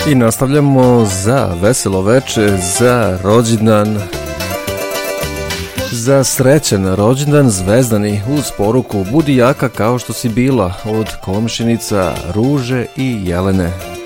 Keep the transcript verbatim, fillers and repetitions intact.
I nastavljamo za veselo veče, za rođendan, za srećan rođendan Zvezdani uz poruku budi jaka kao što si bila od komšinica Ruže i Jelene.